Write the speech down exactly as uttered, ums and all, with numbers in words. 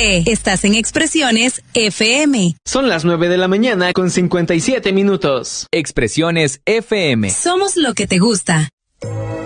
P. Estás en Expresiones F M. Son las nueve de la mañana con cincuenta y siete minutos. Expresiones F M. Somos lo que te gusta.